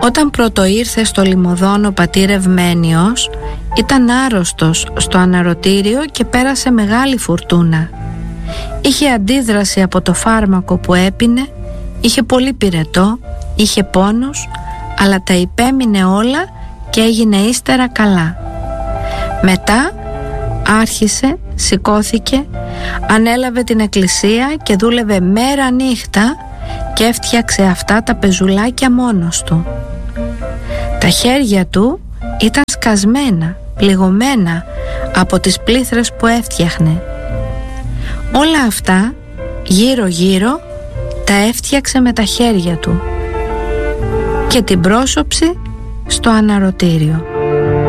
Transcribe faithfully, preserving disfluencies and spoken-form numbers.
Όταν πρώτο ήρθε στο Λιμωδόν ο πατήρ Ευμένιος, ήταν άρρωστος στο αναρωτήριο και πέρασε μεγάλη φουρτούνα. Είχε αντίδραση από το φάρμακο που έπινε, είχε πολύ πυρετό, είχε πόνους, αλλά τα υπέμεινε όλα και έγινε ύστερα καλά. Μετά άρχισε, σηκώθηκε, ανέλαβε την εκκλησία και δούλευε μέρα νύχτα και έφτιαξε αυτά τα πεζουλάκια μόνος του. Τα χέρια του ήταν σκασμένα, πληγωμένα από τις πλήθρες που έφτιαχνε. Όλα αυτά γύρω γύρω τα έφτιαξε με τα χέρια του και την πρόσωψη στο αναρωτήριο.